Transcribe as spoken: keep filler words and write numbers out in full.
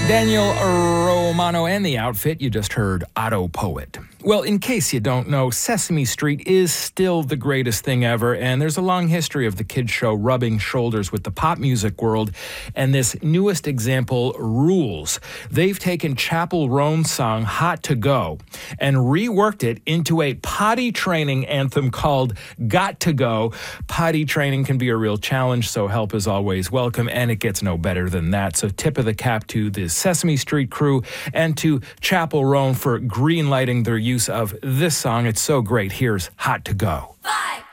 Daniel Romano and the outfit you just heard, Auto Poet. Well, in case you don't know, Sesame Street is still the greatest thing ever, and there's a long history of the kids' show rubbing shoulders with the pop music world, and this newest example rules. They've taken Chappell Roan's song Hot to Go and reworked it into a potty training anthem called Got to Go. Potty training can be a real challenge, so help is always welcome, and it gets no better than that. So tip of the cap to the Sesame Street crew and to Chappell Roan for green-lighting their use of this song. It's so great. Here's Hot to Go. Five.